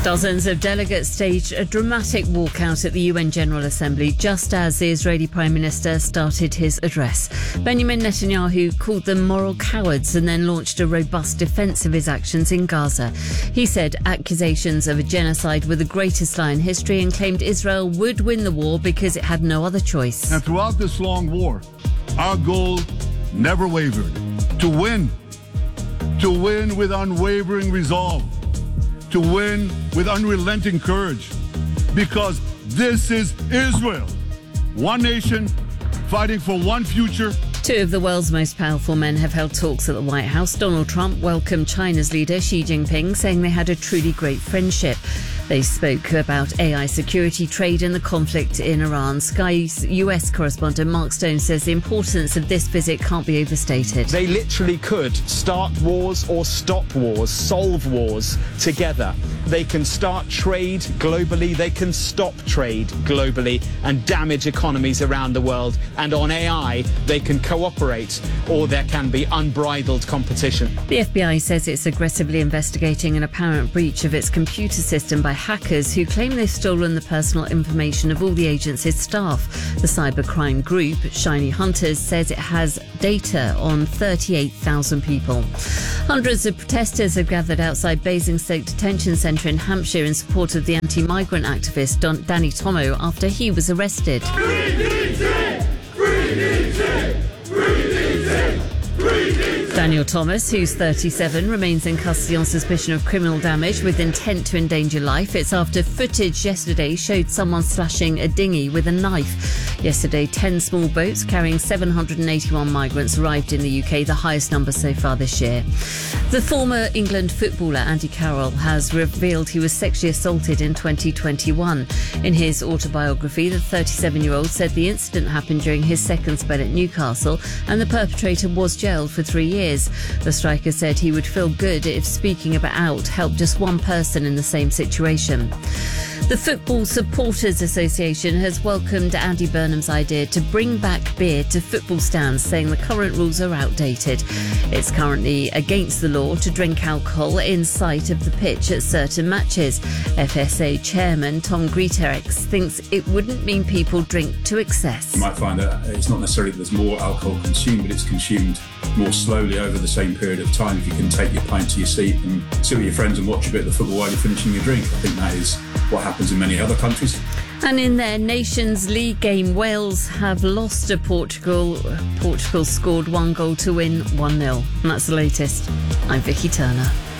Dozens of delegates staged a dramatic walkout at the UN General Assembly just as the Israeli Prime Minister started his address. Benjamin Netanyahu called them moral cowards and then launched a robust defence of his actions in Gaza. He said accusations of a genocide were the greatest lie in history and claimed Israel would win the war because it had no other choice. And throughout this long war, our goal never wavered. To win with unwavering resolve. To win with unrelenting courage, because this is Israel. One nation fighting for one future. Two of the world's most powerful men have held talks at the White House. Donald Trump welcomed China's leader Xi Jinping, saying they had a truly great friendship. They spoke about AI security, trade and the conflict in Iran. Sky's US correspondent Mark Stone says the importance of this visit can't be overstated. They literally could start wars or stop wars, solve wars together. They can start trade globally, they can stop trade globally and damage economies around the world. And on AI, they can cooperate or there can be unbridled competition. The FBI says it's aggressively investigating an apparent breach of its computer system by hackers who claim they've stolen the personal information of all the agency's staff. The cybercrime group, Shiny Hunters, says it has data on 38,000 people. Hundreds of protesters have gathered outside Basingstoke Detention Centre in Hampshire in support of the anti-migrant activist Danny Tomo after he was arrested. Daniel Thomas, who's 37, remains in custody on suspicion of criminal damage with intent to endanger life. It's after footage yesterday showed someone slashing a dinghy with a knife. Yesterday, 10 small boats carrying 781 migrants arrived in the UK, the highest number so far this year. The former England footballer Andy Carroll has revealed he was sexually assaulted in 2021. In his autobiography, the 37-year-old said the incident happened during his second spell at Newcastle and the perpetrator was jailed for 3 years. The striker said he would feel good if speaking about out helped just one person in the same situation. The Football Supporters Association has welcomed Andy Burnham's idea to bring back beer to football stands, saying the current rules are outdated. It's currently against the law to drink alcohol in sight of the pitch at certain matches. FSA Chairman Tom Greatorex thinks it wouldn't mean people drink to excess. You might find that it's not necessarily that there's more alcohol consumed, but it's consumed more slowly over the same period of time. If you can take your pint to your seat and sit with your friends and watch a bit of the football while you're finishing your drink, I think that is what happens in many other countries. And in their Nations League game, Wales have lost to Portugal. Portugal scored 1 goal to win 1-0. And that's the latest. I'm Vicky Turner.